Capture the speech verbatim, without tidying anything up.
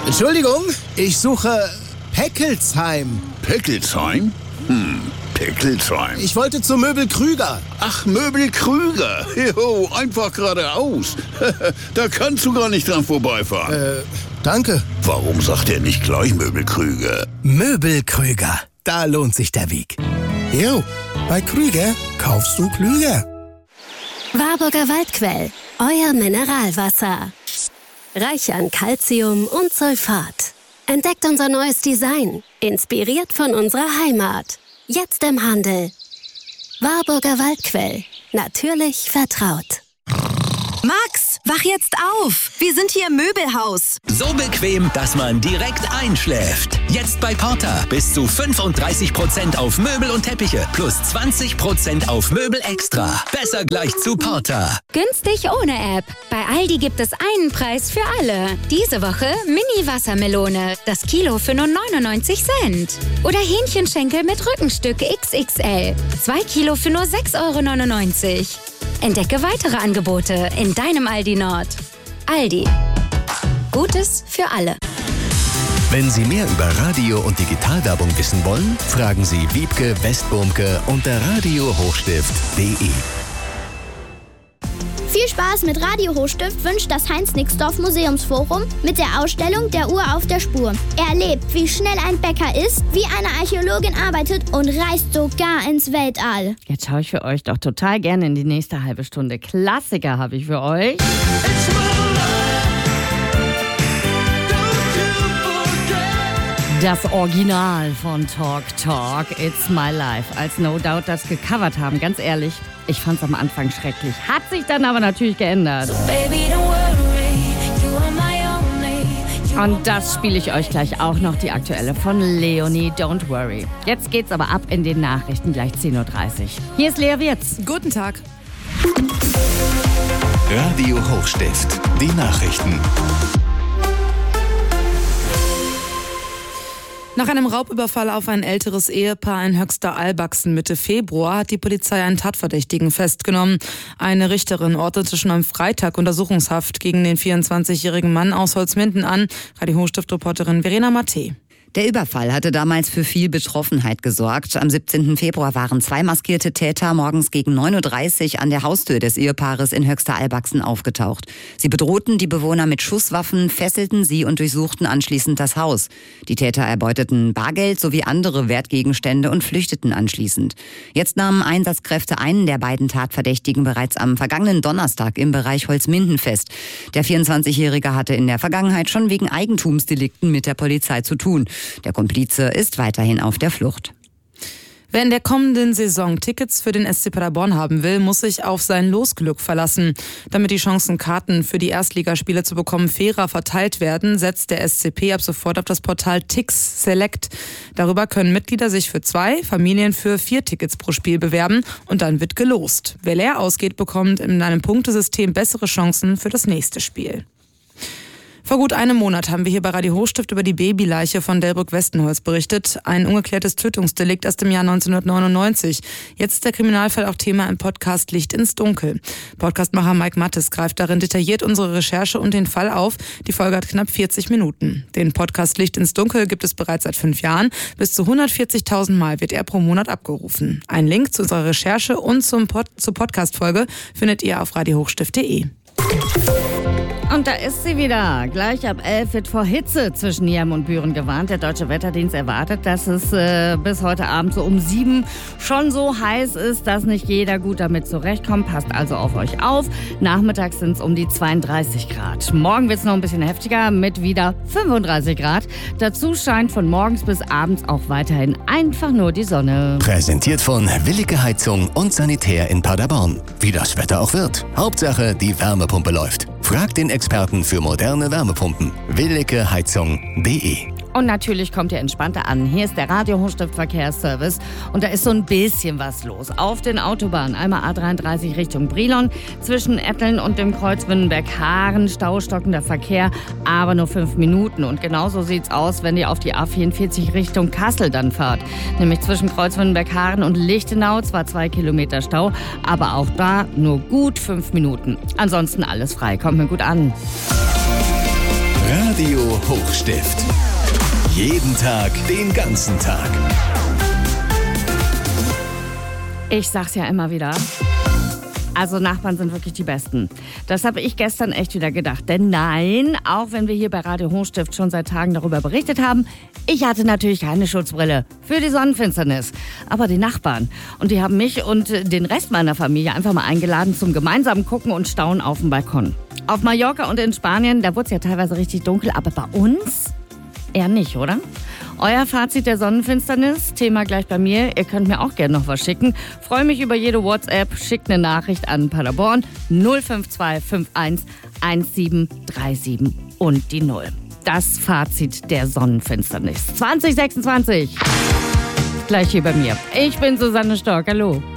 Entschuldigung, ich suche Peckelsheim. Peckelsheim? Hm, Peckelsheim. Ich wollte zu Möbel Krüger. Ach, Möbel Krüger. Jo, einfach geradeaus. Da kannst du gar nicht dran vorbeifahren. Äh, danke. Warum sagt er nicht gleich Möbel Krüger? Möbel Krüger. Da lohnt sich der Weg. Jo, bei Krüger kaufst du klüger. Warburger Waldquell, euer Mineralwasser. Reich an Calcium und Sulfat. Entdeckt unser neues Design, inspiriert von unserer Heimat. Jetzt im Handel. Warburger Waldquell, natürlich vertraut. Max, wach jetzt auf! Wir sind hier im Möbelhaus. So bequem, dass man direkt einschläft. Jetzt bei Porter bis zu fünfunddreißig Prozent auf Möbel und Teppiche plus zwanzig Prozent auf Möbel extra. Besser gleich zu Porter. Günstig ohne App. Bei Aldi gibt es einen Preis für alle. Diese Woche Mini-Wassermelone. Das Kilo für nur neunundneunzig Cent. Oder Hähnchenschenkel mit Rückenstück X X L. Zwei Kilo für nur sechs Euro neunundneunzig. Entdecke weitere Angebote in deinem Aldi Nord. Aldi. Gutes für alle. Wenn Sie mehr über Radio- und Digitalwerbung wissen wollen, fragen Sie Wiebke Westburmke unter radio hochstift punkt de. Viel Spaß mit Radio Hochstift wünscht das Heinz-Nixdorf Museumsforum mit der Ausstellung Der Uhr auf der Spur. Erlebt, wie schnell ein Bäcker ist, wie eine Archäologin arbeitet und reist sogar ins Weltall. Jetzt schaue ich für euch doch total gerne in die nächste halbe Stunde. Klassiker habe ich für euch. Das Original von Talk Talk, It's My Life, als No Doubt das gecovert haben. Ganz ehrlich, ich fand's am Anfang schrecklich. Hat sich dann aber natürlich geändert. Und das spiele ich euch gleich auch noch, die aktuelle von Leonie, Don't Worry. Jetzt geht's aber ab in den Nachrichten, gleich zehn Uhr dreißig. Hier ist Lea Wirz. Guten Tag. Radio Hochstift, die Nachrichten. Nach einem Raubüberfall auf ein älteres Ehepaar in Höxter-Albachsen Mitte Februar hat die Polizei einen Tatverdächtigen festgenommen. Eine Richterin ordnete schon am Freitag Untersuchungshaft gegen den vierundzwanzigjährigen Mann aus Holzminden an. Radio Hochstift-Reporterin Verena Matte. Der Überfall hatte damals für viel Betroffenheit gesorgt. Am siebzehnten Februar waren zwei maskierte Täter morgens gegen neun Uhr dreißig an der Haustür des Ehepaares in Höxter-Albachsen aufgetaucht. Sie bedrohten die Bewohner mit Schusswaffen, fesselten sie und durchsuchten anschließend das Haus. Die Täter erbeuteten Bargeld sowie andere Wertgegenstände und flüchteten anschließend. Jetzt nahmen Einsatzkräfte einen der beiden Tatverdächtigen bereits am vergangenen Donnerstag im Bereich Holzminden fest. Der vierundzwanzigjährige hatte in der Vergangenheit schon wegen Eigentumsdelikten mit der Polizei zu tun. Der Komplize ist weiterhin auf der Flucht. Wer in der kommenden Saison Tickets für den S C Paderborn haben will, muss sich auf sein Losglück verlassen. Damit die Chancen, Karten für die Erstligaspiele zu bekommen, fairer verteilt werden, setzt der S C P ab sofort auf das Portal Tix Select. Darüber können Mitglieder sich für zwei, Familien für vier Tickets pro Spiel bewerben und dann wird gelost. Wer leer ausgeht, bekommt in einem Punktesystem bessere Chancen für das nächste Spiel. Vor gut einem Monat haben wir hier bei Radio Hochstift über die Babyleiche von Delbrück-Westenholz berichtet. Ein ungeklärtes Tötungsdelikt aus dem Jahr neunzehnhundertneunundneunzig. Jetzt ist der Kriminalfall auch Thema im Podcast Licht ins Dunkel. Podcastmacher Mike Mattes greift darin detailliert unsere Recherche und den Fall auf. Die Folge hat knapp vierzig Minuten. Den Podcast Licht ins Dunkel gibt es bereits seit fünf Jahren. Bis zu hundertvierzigtausend Mal wird er pro Monat abgerufen. Ein Link zu unserer Recherche und zum Pod- zur Podcast-Folge findet ihr auf radio hochstift punkt de. Und da ist sie wieder. Gleich ab elf wird vor Hitze zwischen Niam und Büren gewarnt. Der Deutsche Wetterdienst erwartet, dass es äh, bis heute Abend so um sieben schon so heiß ist, dass nicht jeder gut damit zurechtkommt. Passt also auf euch auf. Nachmittags sind es um die zweiunddreißig Grad. Morgen wird es noch ein bisschen heftiger mit wieder fünfunddreißig Grad. Dazu scheint von morgens bis abends auch weiterhin einfach nur die Sonne. Präsentiert von Willige Heizung und Sanitär in Paderborn. Wie das Wetter auch wird. Hauptsache, die Wärmepumpe läuft. Fragt den Experten für moderne Wärmepumpen. willige heizung punkt de. Und natürlich kommt ihr entspannter an. Hier ist der Radio Hochstift Verkehrsservice und da ist so ein bisschen was los. Auf den Autobahnen, einmal A dreiunddreißig Richtung Brilon, zwischen Etteln und dem Kreuz Winnenberg-Haaren, staustockender Verkehr, aber nur fünf Minuten. Und genauso sieht's aus, wenn ihr auf die A vierundvierzig Richtung Kassel dann fahrt. Nämlich zwischen Kreuz Winnenberg-Haaren und Lichtenau, zwar zwei Kilometer Stau, aber auch da nur gut fünf Minuten. Ansonsten alles frei, kommt mir gut an. Radio Hochstift. Jeden Tag, den ganzen Tag. Ich sag's ja immer wieder. Also Nachbarn sind wirklich die Besten. Das habe ich gestern echt wieder gedacht. Denn nein, auch wenn wir hier bei Radio Hochstift schon seit Tagen darüber berichtet haben, ich hatte natürlich keine Schutzbrille für die Sonnenfinsternis. Aber die Nachbarn. Und die haben mich und den Rest meiner Familie einfach mal eingeladen zum gemeinsamen Gucken und Staunen auf dem Balkon. Auf Mallorca und in Spanien, da wurde es ja teilweise richtig dunkel. Aber bei uns eher nicht, oder? Euer Fazit der Sonnenfinsternis, Thema gleich bei mir. Ihr könnt mir auch gerne noch was schicken. Freue mich über jede WhatsApp. Schickt eine Nachricht an Paderborn null fünf zwei fünf eins eins sieben drei sieben und die null. Das Fazit der Sonnenfinsternis zwanzig sechsundzwanzig. Gleich hier bei mir. Ich bin Susanne Stork. Hallo.